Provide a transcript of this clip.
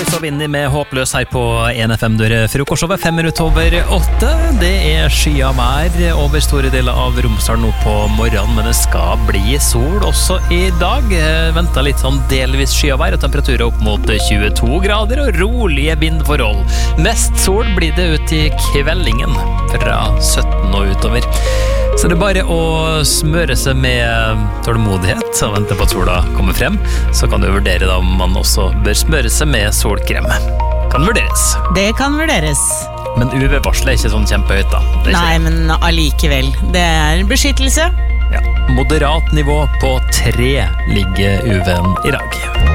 Så vinner med håpløs her på 1FM dør frokostshowet 5 minutter over 8. Det skya vær over store deler av Romsdal nå på morgenen, men det skal bli sol også i dag. Ventet litt sånn delvis skya vær og temperaturer opp mot 22 grader og rolige vindforhold. Mest sol blir det ut i kveldingen fra 17 og utover. Så det bare å smøre seg med tålmodighet og vente på at sola kommer frem. Så kan du vurdere da om man også bør smøre seg med solkrem. Kan vurderes. Det kan vurderes. Men UV-varslet ikke sånn kjempehøyt da. Nei, men allikevel. Det beskyttelse. Ja, moderat nivå på 3 ligger UV-en i dag.